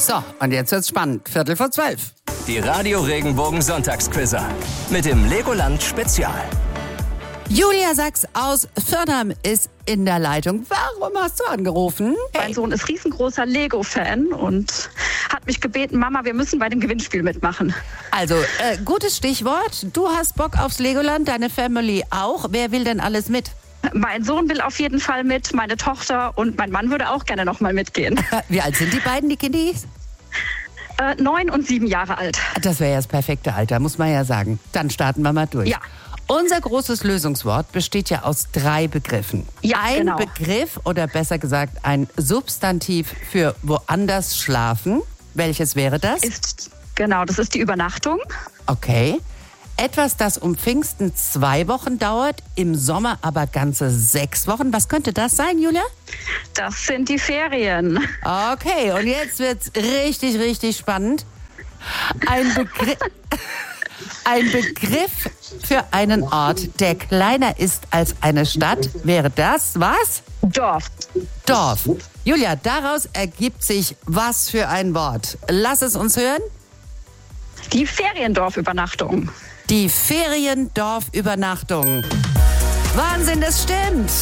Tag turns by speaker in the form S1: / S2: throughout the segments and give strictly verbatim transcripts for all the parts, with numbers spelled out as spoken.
S1: So, und jetzt wird's spannend. Viertel vor zwölf.
S2: Die Radio Regenbogen Sonntagsquizzer mit dem Legoland Spezial.
S1: Julia Sachs aus Förnheim ist in der Leitung. Warum hast du angerufen?
S3: Hey. Mein Sohn ist riesengroßer Lego-Fan und hat mich gebeten, Mama, wir müssen bei dem Gewinnspiel mitmachen.
S1: Also, äh, gutes Stichwort. Du hast Bock aufs Legoland, deine Family auch. Wer will denn alles mit?
S3: Mein Sohn will auf jeden Fall mit, meine Tochter und mein Mann würde auch gerne noch mal mitgehen.
S1: Wie alt sind die beiden, die Kindis?
S3: Äh, neun und sieben Jahre alt.
S1: Das wäre ja das perfekte Alter, muss man ja sagen. Dann starten wir mal durch.
S3: Ja.
S1: Unser großes Lösungswort besteht ja aus drei Begriffen.
S3: Ja,
S1: ein
S3: genau.
S1: Begriff oder besser gesagt ein Substantiv für woanders schlafen. Welches wäre das?
S3: Ist, genau, das ist die Übernachtung.
S1: Okay. Etwas, das um Pfingsten zwei Wochen dauert, im Sommer aber ganze sechs Wochen. Was könnte das sein, Julia?
S3: Das sind die Ferien.
S1: Okay, und jetzt wird's richtig, richtig spannend. Ein Begriff... Ein Begriff für einen Ort, der kleiner ist als eine Stadt, wäre das, was?
S3: Dorf.
S1: Dorf. Julia, daraus ergibt sich was für ein Wort. Lass es uns hören.
S3: Die Feriendorfübernachtung.
S1: Die Feriendorfübernachtung. Wahnsinn, das stimmt.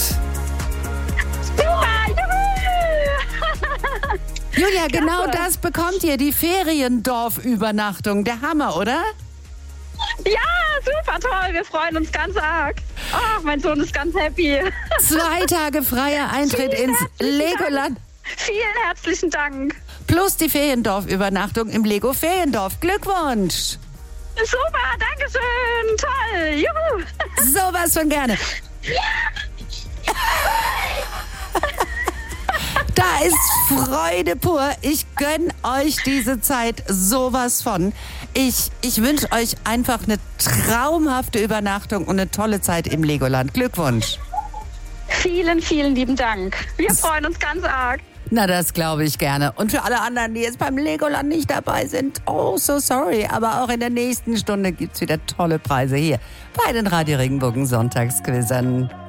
S3: Ja,
S1: Julia, genau das bekommt ihr, die Feriendorfübernachtung. Der Hammer, oder?
S3: Ja, super toll. Wir freuen uns ganz arg. Oh, mein Sohn ist ganz happy.
S1: Zwei Tage freier Eintritt
S3: Vielen
S1: ins Legoland.
S3: Dank. Vielen herzlichen Dank.
S1: Plus die Feriendorfübernachtung im Lego Feriendorf. Glückwunsch.
S3: Super, danke schön. Toll. Juhu.
S1: Sowas von gerne. Da ist Freude pur. Ich gönn euch diese Zeit sowas von. Ich, ich wünsche euch einfach eine traumhafte Übernachtung und eine tolle Zeit im Legoland. Glückwunsch.
S3: Vielen, vielen lieben Dank. Wir freuen uns ganz arg.
S1: Na, das glaube ich gerne. Und für alle anderen, die jetzt beim Legoland nicht dabei sind, oh, so sorry. Aber auch in der nächsten Stunde gibt's wieder tolle Preise hier bei den Radio Regenbogen Sonntagsquizzern.